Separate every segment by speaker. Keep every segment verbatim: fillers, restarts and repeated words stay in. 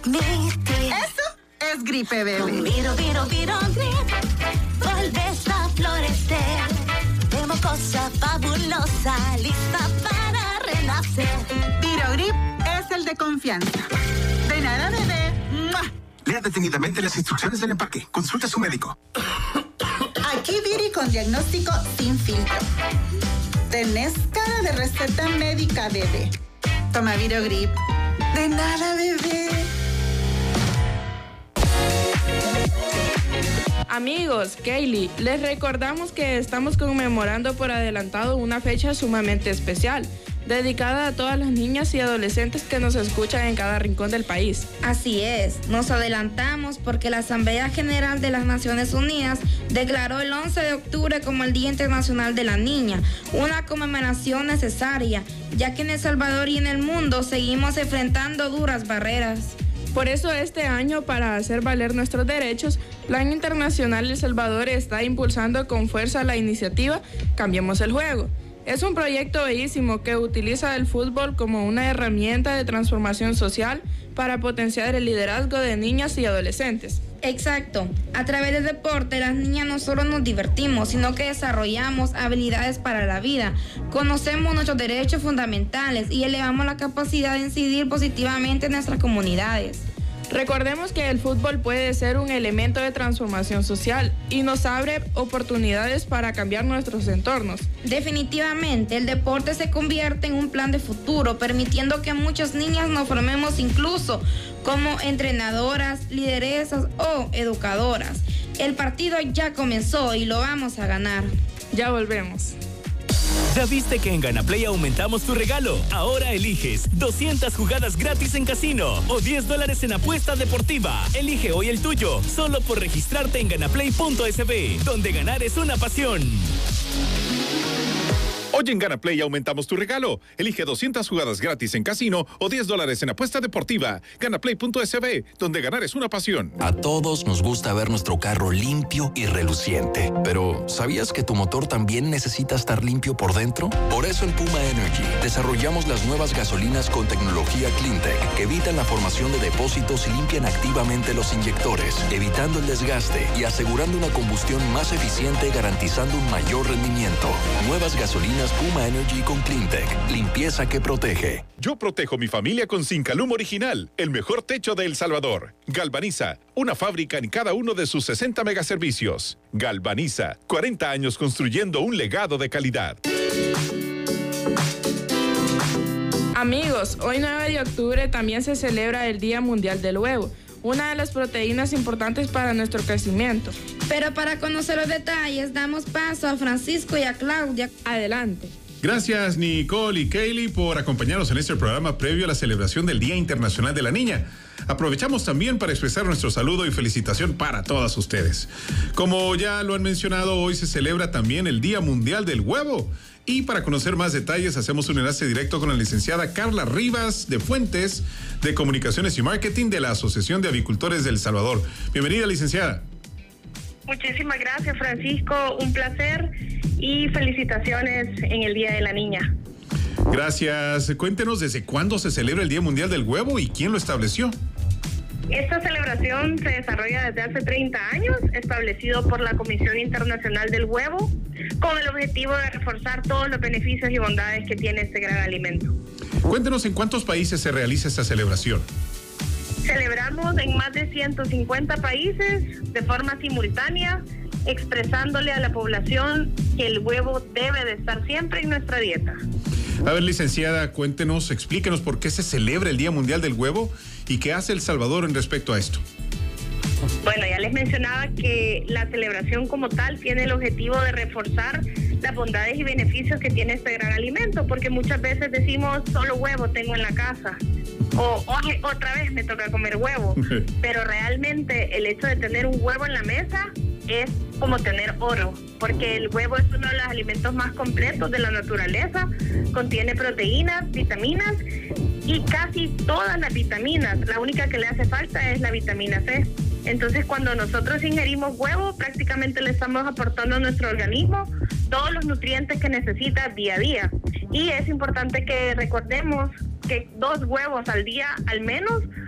Speaker 1: Eso es gripe, bebé.
Speaker 2: Viro, viro, viro, grip. Vuelves a florecer. De mocosa fabulosa, lista para renacer.
Speaker 1: Virogrip es el de confianza. De nada, bebé. ¡Mua!
Speaker 3: Lea detenidamente las instrucciones del empaque. Consulte a su médico.
Speaker 1: Aquí Viri con diagnóstico sin filtro. Tenés cara de receta médica, bebé. Toma Virogrip. De nada, bebé.
Speaker 4: Amigos, Kaylee, les recordamos que estamos conmemorando por adelantado una fecha sumamente especial, dedicada a todas las niñas y adolescentes que nos escuchan en cada rincón del país.
Speaker 5: Así es, nos adelantamos porque la Asamblea General de las Naciones Unidas declaró el once de octubre como el Día Internacional de la Niña, una conmemoración necesaria, ya que en El Salvador y en el mundo seguimos enfrentando duras barreras.
Speaker 4: Por eso este año, para hacer valer nuestros derechos, Plan Internacional El Salvador está impulsando con fuerza la iniciativa Cambiemos el Juego. Es un proyecto bellísimo que utiliza el fútbol como una herramienta de transformación social para potenciar el liderazgo de niñas y adolescentes.
Speaker 5: Exacto. A través del deporte, las niñas no solo nos divertimos, sino que desarrollamos habilidades para la vida, conocemos nuestros derechos fundamentales y elevamos la capacidad de incidir positivamente en nuestras comunidades.
Speaker 4: Recordemos que el fútbol puede ser un elemento de transformación social y nos abre oportunidades para cambiar nuestros entornos.
Speaker 5: Definitivamente, el deporte se convierte en un plan de futuro, permitiendo que muchas niñas nos formemos incluso como entrenadoras, lideresas o educadoras. El partido ya comenzó y lo vamos a ganar.
Speaker 4: Ya volvemos.
Speaker 6: ¿Ya viste que en Ganaplay aumentamos tu regalo? Ahora eliges doscientas jugadas gratis en casino o diez dólares en apuesta deportiva. Elige hoy el tuyo, solo por registrarte en ganaplay punto es be, donde ganar es una pasión.
Speaker 7: Hoy en Ganaplay aumentamos tu regalo. Elige doscientas jugadas gratis en casino o diez dólares en apuesta deportiva. ganaplay punto es be, donde ganar es una pasión.
Speaker 8: A todos nos gusta ver nuestro carro limpio y reluciente. Pero, ¿sabías que tu motor también necesita estar limpio por dentro? Por eso en Puma Energy desarrollamos las nuevas gasolinas con tecnología CleanTech que evitan la formación de depósitos y limpian activamente los inyectores, evitando el desgaste y asegurando una combustión más eficiente, garantizando un mayor rendimiento. Nuevas gasolinas Puma Energy con CleanTech. Limpieza que protege.
Speaker 7: Yo protejo mi familia con Zincalum Original, el mejor techo de El Salvador. Galvaniza, una fábrica en cada uno de sus sesenta megaservicios. Galvaniza, cuarenta años construyendo un legado de calidad.
Speaker 4: Amigos, hoy nueve de octubre también se celebra el Día Mundial del Huevo, una de las proteínas importantes para nuestro crecimiento.
Speaker 5: Pero para conocer los detalles, damos paso a Francisco y a Claudia.
Speaker 4: Adelante.
Speaker 9: Gracias, Nicole y Kaylee, por acompañarnos en este programa previo a la celebración del Día Internacional de la Niña. Aprovechamos también para expresar nuestro saludo y felicitación para todas ustedes. Como ya lo han mencionado, hoy se celebra también el Día Mundial del Huevo. Y para conocer más detalles, hacemos un enlace directo con la licenciada Carla Rivas de Fuentes, de Comunicaciones y Marketing de la Asociación de Avicultores de El Salvador. Bienvenida, licenciada.
Speaker 10: Muchísimas gracias, Francisco. Un placer y felicitaciones en el Día de la Niña.
Speaker 9: Gracias. Cuéntenos desde cuándo se celebra el Día Mundial del Huevo y quién lo estableció.
Speaker 10: Esta celebración se desarrolla desde hace treinta años, establecido por la Comisión Internacional del Huevo, con el objetivo de reforzar todos los beneficios y bondades que tiene este gran alimento.
Speaker 9: Cuéntenos en cuántos países se realiza esta celebración.
Speaker 10: Celebramos en más de ciento cincuenta países de forma simultánea, expresándole a la población que el huevo debe de estar siempre en nuestra dieta.
Speaker 9: A ver, licenciada, cuéntenos, explíquenos por qué se celebra el Día Mundial del Huevo y qué hace El Salvador en respecto a esto.
Speaker 10: Bueno, ya les mencionaba que la celebración como tal tiene el objetivo de reforzar las bondades y beneficios que tiene este gran alimento, porque muchas veces decimos solo huevo tengo en la casa o oye, otra vez me toca comer huevo, pero realmente el hecho de tener un huevo en la mesa es como tener oro, porque el huevo es uno de los alimentos más completos de la naturaleza, contiene proteínas, vitaminas y casi todas las vitaminas. La única que le hace falta es la vitamina C. Entonces, cuando nosotros ingerimos huevo, prácticamente le estamos aportando a nuestro organismo todos los nutrientes que necesita día a día. Y es importante que recordemos que dos huevos al día al menos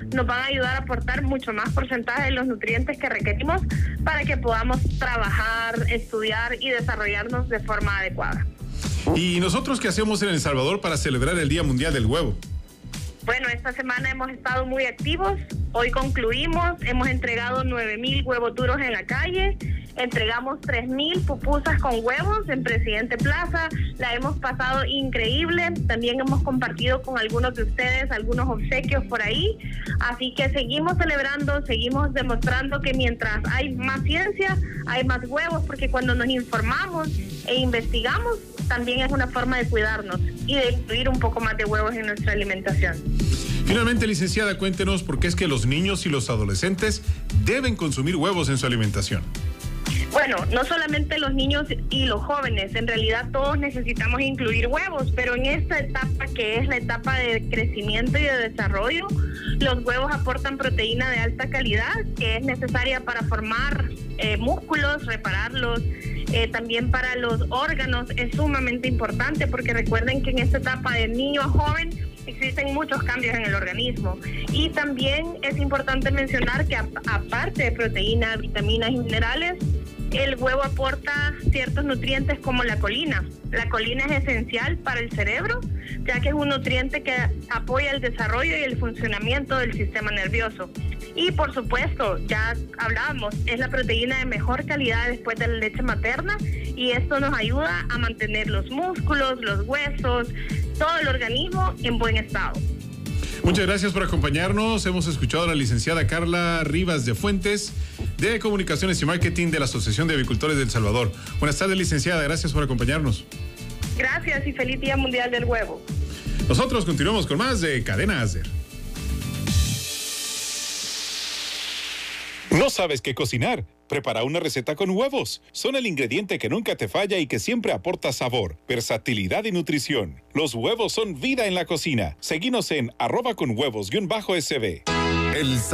Speaker 10: nos van a ayudar a aportar mucho más porcentaje de los nutrientes que requerimos para que podamos trabajar, estudiar y desarrollarnos de forma adecuada.
Speaker 9: ¿Y nosotros qué hacemos en El Salvador para celebrar el Día Mundial del Huevo?
Speaker 10: Bueno, esta semana hemos estado muy activos. Hoy concluimos, hemos entregado nueve mil huevos duros en la calle, entregamos tres mil pupusas con huevos en Presidente Plaza, la hemos pasado increíble, también hemos compartido con algunos de ustedes algunos obsequios por ahí, así que seguimos celebrando, seguimos demostrando que mientras hay más ciencia, hay más huevos, porque cuando nos informamos e investigamos, también es una forma de cuidarnos y de incluir un poco más de huevos en nuestra alimentación.
Speaker 9: Finalmente, licenciada, cuéntenos por qué es que los niños y los adolescentes deben consumir huevos en su alimentación.
Speaker 10: Bueno, no solamente los niños y los jóvenes, en realidad todos necesitamos incluir huevos, pero en esta etapa que es la etapa de crecimiento y de desarrollo, los huevos aportan proteína de alta calidad que es necesaria para formar eh, músculos, repararlos, eh, también para los órganos es sumamente importante porque recuerden que en esta etapa de niño a joven existen muchos cambios en el organismo y también es importante mencionar que a, aparte de proteínas, vitaminas y minerales, el huevo aporta ciertos nutrientes como la colina. La colina es esencial para el cerebro, ya que es un nutriente que apoya el desarrollo y el funcionamiento del sistema nervioso. Y por supuesto, ya hablábamos, es la proteína de mejor calidad después de la leche materna y esto nos ayuda a mantener los músculos, los huesos, todo el organismo en buen estado.
Speaker 9: Muchas gracias por acompañarnos. Hemos escuchado a la licenciada Carla Rivas de Fuentes, de Comunicaciones y Marketing de la Asociación de Avicultores de El Salvador. Buenas tardes, licenciada. Gracias por acompañarnos.
Speaker 10: Gracias y feliz Día Mundial del Huevo.
Speaker 9: Nosotros continuamos con más de Cadena Azer.
Speaker 7: ¿No sabes qué cocinar? Prepara una receta con huevos. Son el ingrediente que nunca te falla y que siempre aporta sabor, versatilidad y nutrición. Los huevos son vida en la cocina. Seguinos en arroba con huevos guión bajo S B.
Speaker 11: El